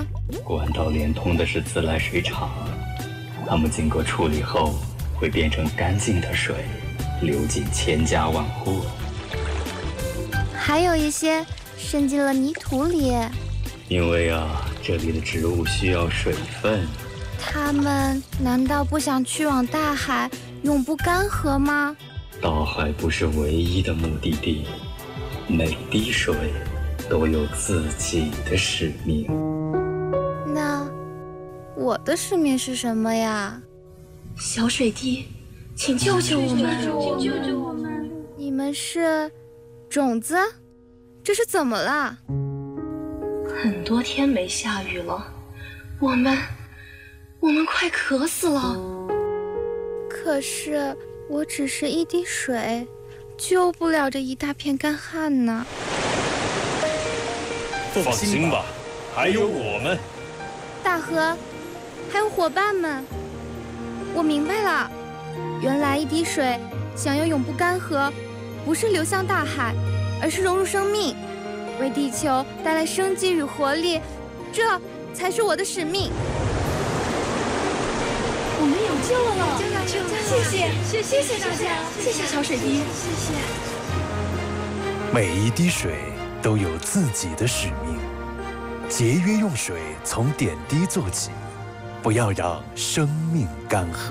管道连通的是自来水厂，它们经过处理后会变成干净的水，流进千家万户。 还有一些渗进了泥土里， 因为这里的植物需要水分。 它们难道不想去往大海，永不干涸吗？ 大海不是唯一的目的地，每滴水都有自己的使命。 那我的使命是什么呀？ 小水滴，请救救我们！ 请救救我们！ 你们是种子？这是怎么了？ 很多天没下雨了，我们快渴死了。 可是我只是一滴水，救不了这一大片干旱呢。 放心吧，还有我们。 大河，还有伙伴们，我明白了，原来一滴水想要永不干涸，不是流向大海，而是融入生命，为地球带来生机与活力，这才是我的使命。 我们有救了！谢谢大家，谢谢小水滴，谢谢。 每一滴水都有自己的使命，节约用水，从点滴做起，不要让生命干涸。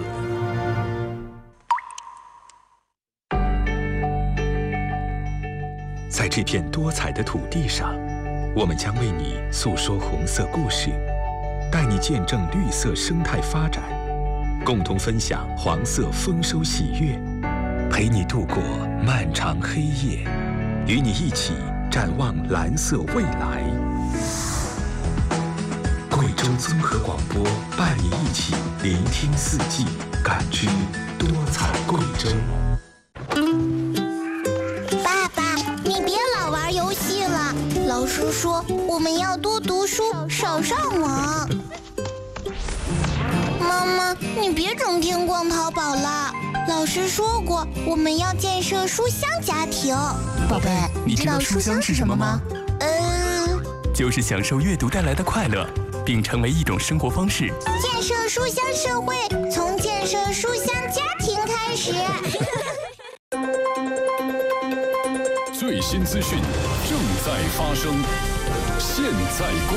在这片多彩的土地上，我们将为你诉说红色故事，带你见证绿色生态发展，共同分享黄色丰收喜悦，陪你度过漫长黑夜，与你一起展望蓝色未来。贵州综合广播伴你一起聆听四季，感知多彩贵州。 爸爸，你别老玩游戏了，老师说我们要多读书，少上网。妈妈，你别整天逛淘宝了，老师说过我们要建设书香家庭。 宝贝，你知道书香是什么吗？ 就是享受阅读带来的快乐，并成为一种生活方式。 建设书香社会，从建设书香家庭开始。 最新资讯正在发生，现在关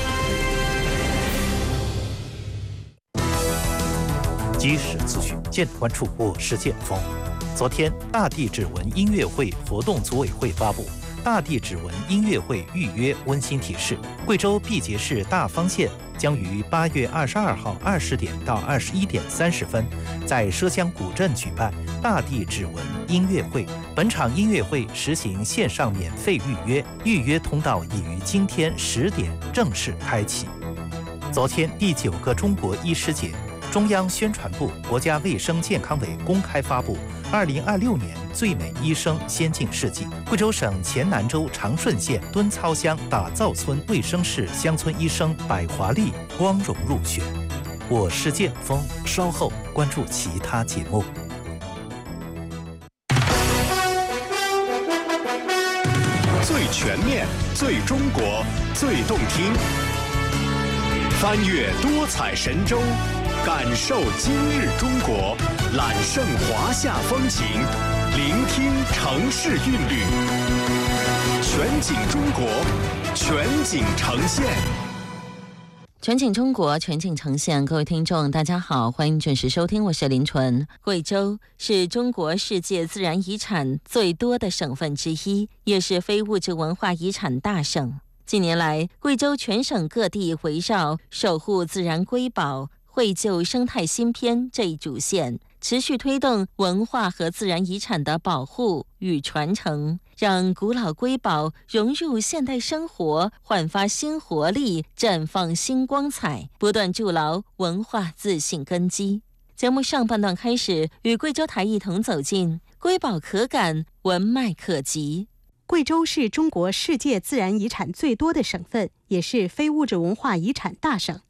注。即时资讯，见关注，我是剑锋。昨天，大地指纹音乐会活动组委会发布大地指纹音乐会预约温馨提示：贵州毕节市大方县将于8月22号20点到21点30分，在畲江古镇举办大地指纹音乐会。本场音乐会实行线上免费预约，预约通道已于今天10点正式开启。昨天，第9个中国医师节，中央宣传部、国家卫生健康委公开发布2026年最美医生先进事迹。贵州省黔南州长顺县敦操乡打造村卫生室乡村医生百华丽光荣入选。我是剑锋，稍后关注其他节目。 最全面、最中国、最动听，翻越多彩神州，感受今日中国，揽胜华夏风情，聆听城市韵律，全景中国，全景呈现。 全景中国，全景呈现。各位听众大家好，欢迎准时收听，我是林纯。贵州是中国世界自然遗产最多的省份之一，也是非物质文化遗产大省。近年来，贵州全省各地围绕守护自然瑰宝、绘就生态新篇这一主线，持续推动文化和自然遗产的保护与传承，让古老瑰宝融入现代生活，焕发新活力，绽放新光彩，不断筑牢文化自信根基。节目上半段开始，与贵州台一同走进瑰宝可感，文脉可及。 贵州是中国世界自然遗产最多的省份，也是非物质文化遗产大省。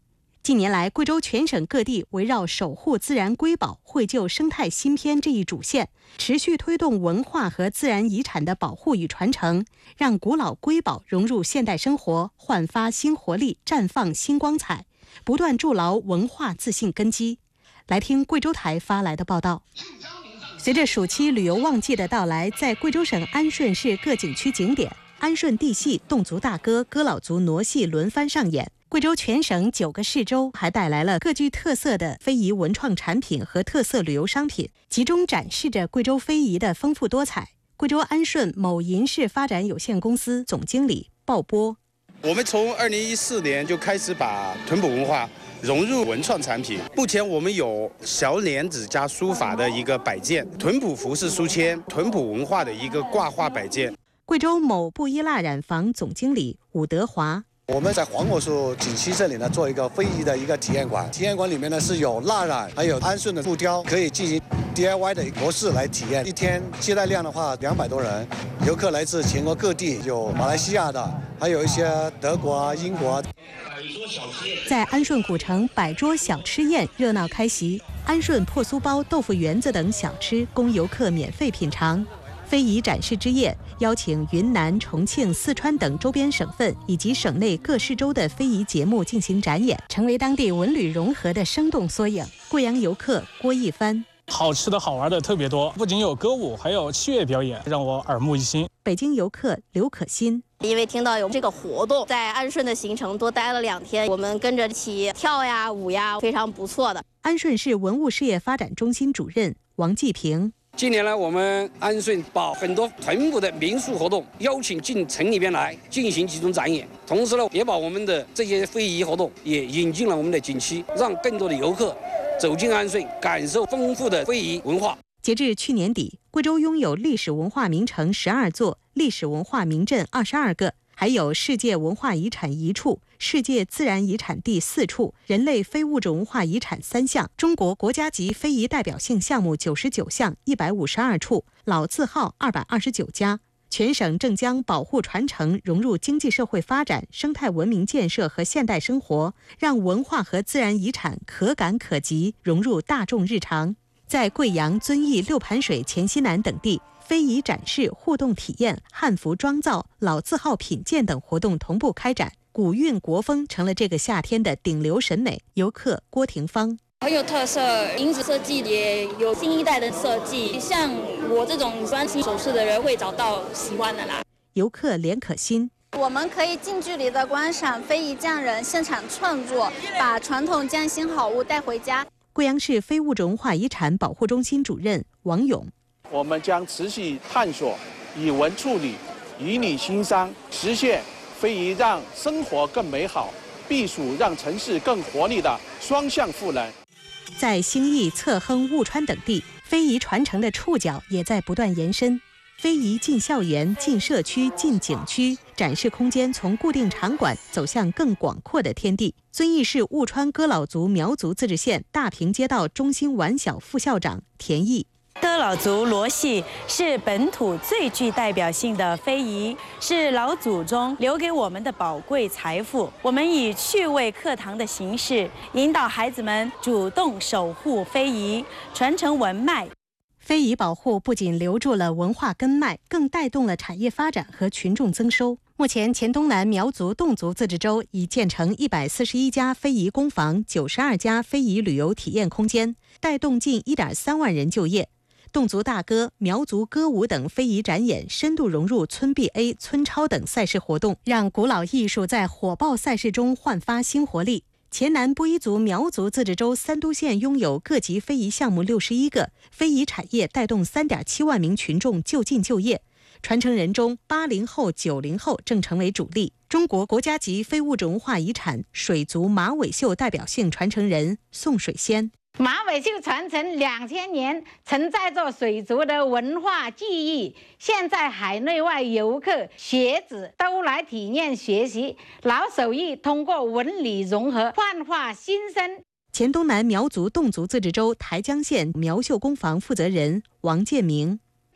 近年来，贵州全省各地围绕守护自然瑰宝、绘就生态新篇这一主线，持续推动文化和自然遗产的保护与传承，让古老瑰宝融入现代生活，焕发新活力，绽放新光彩，不断筑牢文化自信根基。来听贵州台发来的报道。随着暑期旅游旺季的到来，在贵州省安顺市各景区景点，安顺地戏、侗族大歌、哥老族傩戏轮番上演。贵州全省9个市州还带来了各具特色的非遗文创产品和特色旅游商品，集中展示着贵州非遗的丰富多彩。贵州安顺某银饰发展有限公司总经理鲍波： 我们从2014年就开始把屯埔文化融入文创产品。目前我们有小莲子加书法的一个摆件，屯埔服饰书签，屯埔文化的一个挂画摆件。 贵州某布依蜡染坊总经理伍德华： 我们在黄果树景区这里呢，做一个非遗的一个体验馆。体验馆里面呢是有蜡染，还有安顺的布雕，可以进行 DIY 的模式来体验。一天接待量的话200多人，游客来自全国各地，有马来西亚的，还有一些德国啊、英国啊。 在安顺古城摆桌小吃宴热闹开席，安顺破酥包、豆腐圆子等小吃供游客免费品尝。非遗展示之夜，邀请云南、重庆、四川等周边省份以及省内各市州的非遗节目进行展演，成为当地文旅融合的生动缩影。贵阳游客郭一帆： 好吃的好玩的特别多，不仅有歌舞，还有器乐表演，让我耳目一新。 北京游客刘可欣： 因为听到有这个活动，在安顺的行程多待了2天，我们跟着一起跳呀、舞呀，非常不错的。 安顺市文物事业发展中心主任王继平： 近年来，我们安顺把很多屯埔的民俗活动邀请进城里边来进行集中展演，同时呢，也把我们的这些非遗活动也引进了我们的景区，让更多的游客走进安顺，感受丰富的非遗文化。 截至去年底，贵州拥有历史文化名城12座，历史文化名镇22个，还有世界文化遗产1处、世界自然遗产地4处、人类非物质文化遗产3项、中国国家级非遗代表性项目99项、152处、老字号229家。全省正将保护传承融入经济社会发展、生态文明建设和现代生活，让文化和自然遗产可感可及，融入大众日常。在贵阳、遵义、六盘水、黔西南等地，非遗展示、互动体验、汉服妆造、老字号品鉴等活动同步开展，古韵国风成了这个夏天的顶流审美。游客郭廷芳： 很有特色，银子设计也有新一代的设计，像我这种喜欢首饰的人会找到喜欢的啦。 游客连可欣： 我们可以近距离的观赏非遗匠人现场创作，把传统匠心好物带回家。 贵阳市非物质文化遗产保护中心主任王勇： 我们将持续探索以文处理、以理心商，实现非遗让生活更美好、避暑让城市更活力的双向赋能。 在兴义、侧亨、务川等地，非遗传承的触角也在不断延伸。非遗进校园、进社区、进景区，展示空间从固定场馆走向更广阔的天地。遵义市务川哥老族苗族自治县大坪街道中心晚小副校长田毅： 哥老族傩戏是本土最具代表性的非遗，是老祖宗留给我们的宝贵财富。我们以趣味课堂的形式，引导孩子们主动守护非遗，传承文脉。 非遗保护不仅留住了文化根脉，更带动了产业发展和群众增收。目前，黔东南苗族、侗族自治州已建成141家非遗工坊、92家非遗旅游体验空间，带动近1.3万人就业。侗族大歌、苗族歌舞等非遗展演深度融入村 BA、村超等赛事活动，让古老艺术在火爆赛事中焕发新活力。黔南布依族苗族自治州三都县拥有各级非遗项目61个，非遗产业带动3.7万名群众就近就业。传承人中，80后、90后正成为主力。中国国家级非物质文化遗产水族马尾绣代表性传承人宋水仙： 马尾绣传承2000年，承载着水族的文化记忆。现在海内外游客、学子都来体验学习老手艺，通过文理融合，焕发新生。 黔东南苗族侗族自治州台江县苗绣工坊负责人王建明：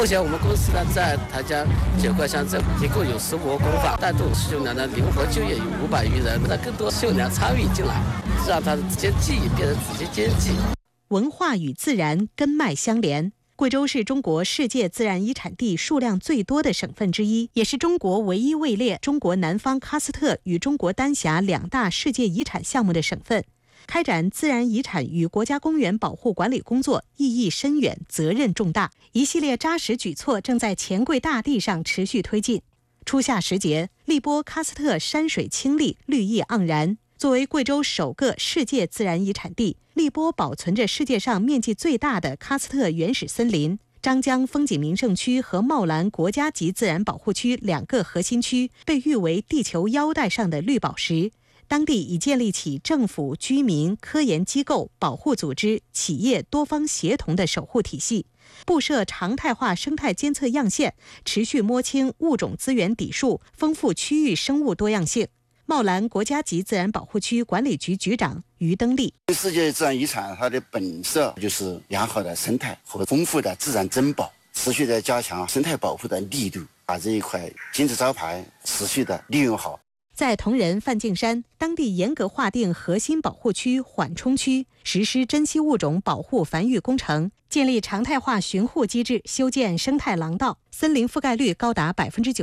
目前我们公司呢，在台江9块乡镇一共有15个工坊，带动师兄娘的灵活就业有500余人，让更多师兄娘参与进来，让他的直接技艺变成直接经济。 文化与自然根脉相连。贵州是中国世界自然遗产地数量最多的省份之一，也是中国唯一位列中国南方喀斯特与中国丹霞2大世界遗产项目的省份。开展自然遗产与国家公园保护管理工作意义深远，责任重大。一系列扎实举措正在钱柜大地上持续推进。初夏时节，荔波喀斯特山水清丽，绿意盎然。作为贵州首个世界自然遗产地，荔波保存着世界上面积最大的喀斯特原始森林。张江风景名胜区和茂兰国家级自然保护区2个核心区被誉为地球腰带上的绿宝石。当地已建立起政府、居民、科研机构、保护组织、企业多方协同的守护体系，布设常态化生态监测样线，持续摸清物种资源底数，丰富区域生物多样性。茂兰国家级自然保护区管理局局长于登利： 世界自然遗产它的本色就是良好的生态和丰富的自然珍宝，持续的加强生态保护的力度，把这一块金字招牌持续的利用好。 在铜仁范径山，当地严格划定核心保护区、缓冲区，实施珍稀物种保护繁育工程，建立常态化巡护机制，修建生态廊道，森林覆盖率高达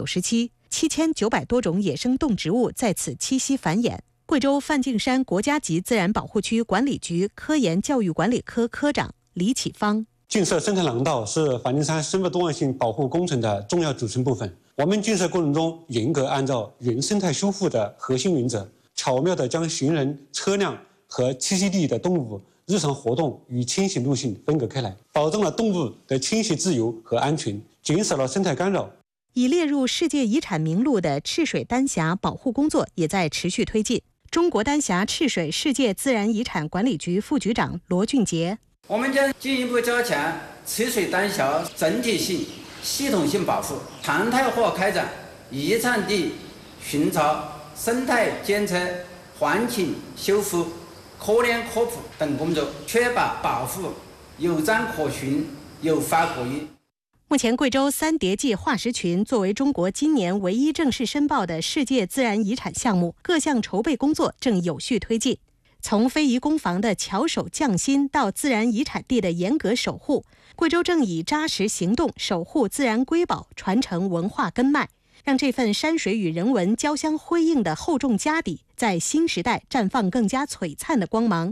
97%，7900多种野生动植物在此栖息繁衍。贵州范径山国家级自然保护区管理局科研教育管理科科长李启芳： 建设生态廊道是范径山生物多样性保护工程的重要组成部分。我们建设过程中严格按照原生态修复的核心原则，巧妙地将行人、车辆和栖息地的动物日常活动与迁徙路线分隔开来，保障了动物的迁徙自由和安全，减少了生态干扰。 已列入世界遗产名录的赤水丹霞保护工作也在持续推进。中国丹霞赤水世界自然遗产管理局副局长罗俊杰： 我们将进一步加强赤水丹霞整体性、系统性保护，常态化开展遗产地巡查、生态监测、环境修复、科研科普等工作，确保保护有章可循、有法可依。 目前，贵州三叠纪化石群作为中国今年唯一正式申报的世界自然遗产项目，各项筹备工作正有序推进。从非遗工坊的巧手匠心到自然遗产地的严格守护，贵州正以扎实行动守护自然瑰宝，传承文化根脉，让这份山水与人文交相辉映的厚重家底，在新时代绽放更加璀璨的光芒。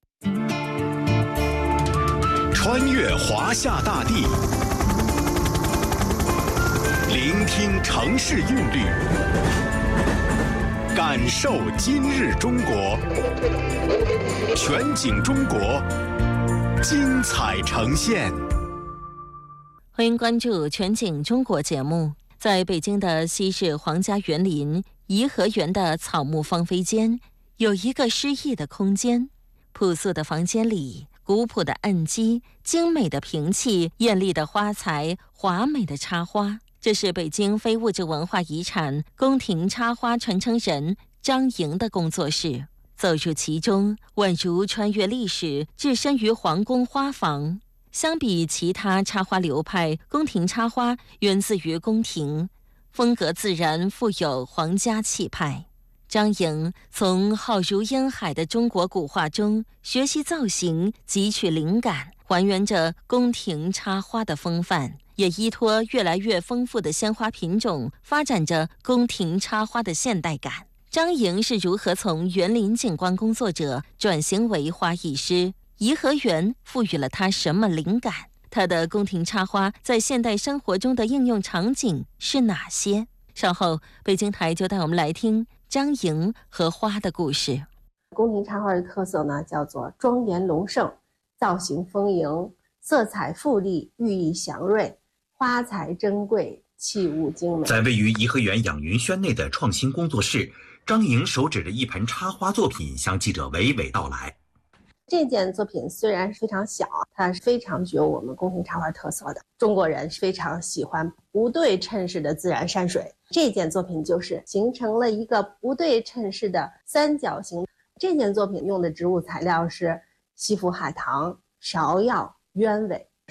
穿越华夏大地，聆听城市韵律，感受今日中国，全景中国，精彩呈现。 欢迎关注全景中国节目。在北京的西市皇家园林颐和园的草木芳菲间，有一个诗意的空间。朴素的房间里，古朴的案几，精美的瓶器，艳丽的花材，华美的插花。这是北京非物质文化遗产宫廷插花传承人张莹的工作室。走入其中，宛如穿越历史，置身于皇宫花房。相比其他插花流派，宫廷插花源自于宫廷，风格自然，富有皇家气派。张莹从浩如烟海的中国古画中学习造型，汲取灵感，还原着宫廷插花的风范，也依托越来越丰富的鲜花品种，发展着宫廷插花的现代感。张莹是如何从园林景观工作者转型为花艺师？颐和园赋予了他什么灵感？他的宫廷插花在现代生活中的应用场景是哪些？稍后，北京台就带我们来听张莹和花的故事。 宫廷插花的特色呢，叫做庄严隆盛、造型丰盈、色彩富丽、寓意祥瑞、花材珍贵、器物精美。 在位于颐和园养云轩内的创新工作室，张莹手指着一盆插花作品，向记者娓娓道来。 这件作品虽然非常小，它是非常具有我们宫廷插花特色的。中国人非常喜欢不对称式的自然山水，这件作品就是形成了一个不对称式的三角形。这件作品用的植物材料是西府海棠、芍药、鸢尾。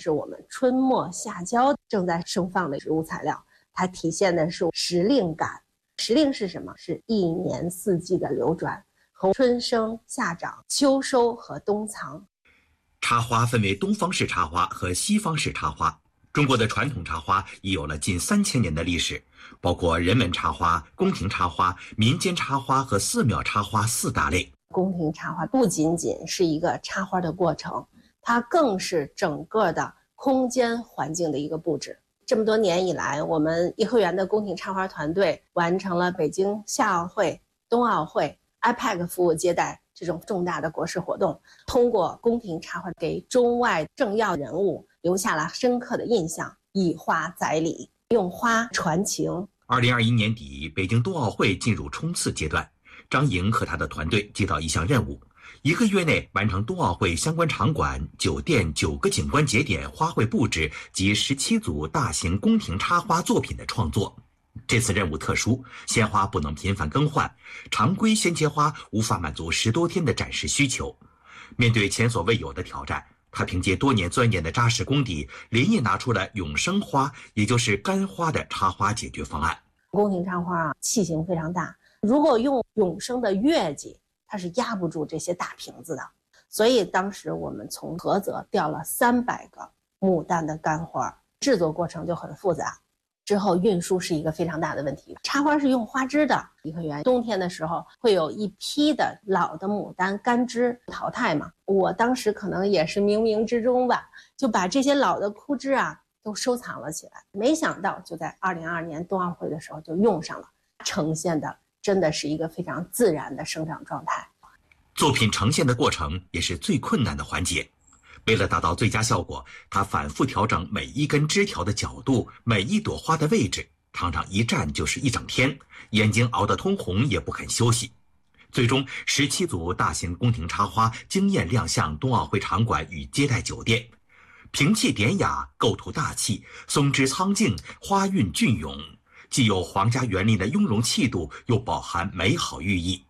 是我们春末夏交正在盛放的植物材料，它体现的是时令感。时令是什么？是一年四季的流转，和春生夏长、秋收和冬藏。 插花分为东方式插花和西方式插花。中国的传统插花已有了近3000年的历史，包括人文插花、宫廷插花、民间插花和寺庙插花4大类。 宫廷插花不仅仅是一个插花的过程，它更是整个的空间环境的一个布置。这么多年以来，我们颐和园的宫廷插花团队完成了北京夏奥会、冬奥会、IPAC 服务接待这种重大的国事活动，通过宫廷插花给中外政要人物留下了深刻的印象，以花载礼，用花传情。 2021年底，北京冬奥会进入冲刺阶段，张莹和他的团队接到一项任务，1个月内完成冬奥会相关场馆、酒店9个景观节点花卉布置及17组大型宫廷插花作品的创作。这次任务特殊，鲜花不能频繁更换，常规鲜切花无法满足10多天的展示需求。面对前所未有的挑战，他凭借多年钻研的扎实功底，连夜拿出了永生花，也就是干花的插花解决方案。 宫廷插花器型非常大，如果用永生的月季，它是压不住这些大瓶子的，所以当时我们从菏泽调了300个牡丹的干花，制作过程就很复杂，之后运输是一个非常大的问题。插花是用花枝的，颐和园冬天的时候会有一批的老的牡丹干枝淘汰嘛，我当时可能也是冥冥之中吧，就把这些老的枯枝都收藏了起来，没想到就在2022年冬奥会的时候就用上了，呈现的真的是一个非常自然的生长状态。 作品呈现的过程也是最困难的环节，为了达到最佳效果，他反复调整每一根枝条的角度，每一朵花的位置，常常一站就是1整天，眼睛熬得通红也不肯休息。最终17组大型宫廷插花惊艳亮相冬奥会场馆与接待酒店，平气典雅，构图大气，松枝苍劲，花韵隽永，既有皇家园林的雍容气度，又饱含美好寓意。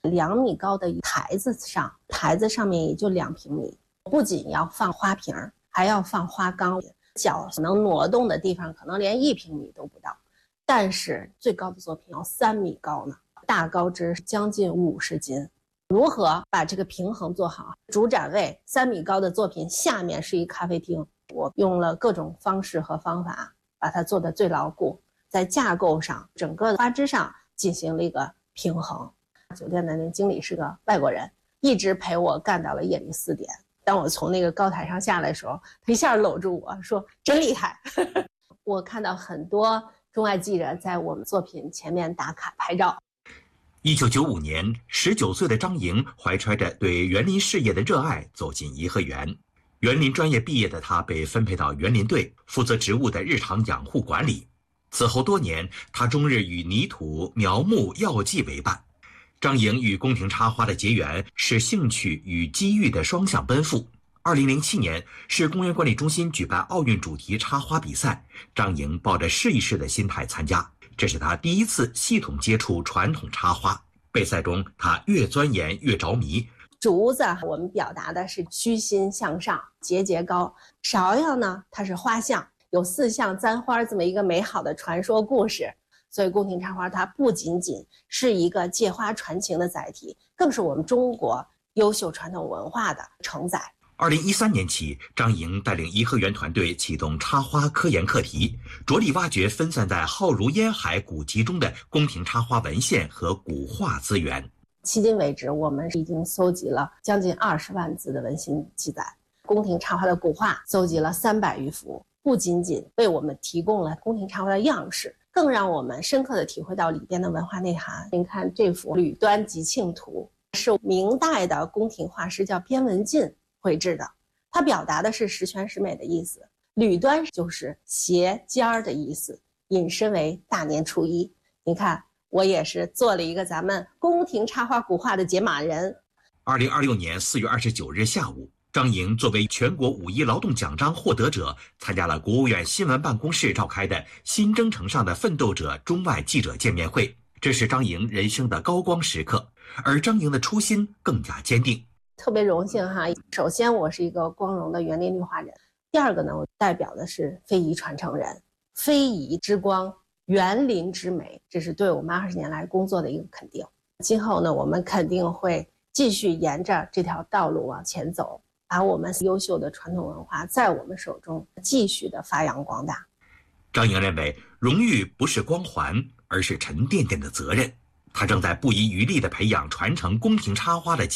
2米高的台子上面也就2平米，不仅要放花瓶，还要放花缸，脚能挪动的地方可能连1平米都不到，但是最高的作品要3米高呢，大高枝将近50斤。如何把这个平衡做好？主展位3米高的作品下面是一咖啡厅，我用了各种方式和方法把它做得最牢固，在架构上整个花枝上进行了一个平衡。酒店的那经理是个外国人，一直陪我干到了夜里4点。当我从那个高台上下来的时候，他一下搂住我说真厉害。我看到很多中外记者在我们作品前面打卡拍照。 1995年，19岁的张莹怀揣着对园林事业的热爱走进颐和园。园林专业毕业的他被分配到园林队，负责植物的日常养护管理。此后多年，他终日与泥土、苗木、药剂为伴。张莹与宫廷插花的结缘是兴趣与机遇的双向奔赴。2007年，市公园管理中心举办奥运主题插花比赛，张莹抱着试一试的心态参加，这是他第一次系统接触传统插花。备赛中，他越钻研越着迷。 竹子我们表达的是虚心向上，节节高。芍药呢，它是花象，有4象簪花这么一个美好的传说故事。所以宫廷插花它不仅仅是一个借花传情的载体，更是我们中国优秀传统文化的承载。 2013年起，张莹带领颐和园团队启动插花科研课题，着力挖掘分散在浩如烟海古籍中的宫廷插花文献和古画资源。 迄今为止，我们已经搜集了将近20万字的文献记载，宫廷插花的古画搜集了300余幅，不仅仅为我们提供了宫廷插花的样式，更让我们深刻地体会到里边的文化内涵。您看这幅《履端集庆图》是明代的宫廷画师叫边文进绘制的，它表达的是十全十美的意思。履端就是斜尖的意思，引申为大年初一。你看，我也是做了一个咱们宫廷插花古画的解码人。 2026年4月29日下午，张莹作为全国5·1劳动奖章获得者，参加了国务院新闻办公室召开的新征程上的奋斗者中外记者见面会。这是张莹人生的高光时刻，而张莹的初心更加坚定。 特别荣幸哈，首先我是一个光荣的园林绿化人，第第二个呢，我代表的是非遗传承人，非遗之光，园林之美，这是对我们20年来工作的一个肯定。今后呢，我们肯定会继续沿着这条道路往前走，把我们优秀的传统文化在我们手中继续的发扬光大。 张莹认为，荣誉不是光环，而是沉甸甸的责任。他正在不遗余力地培养传承宫廷插花的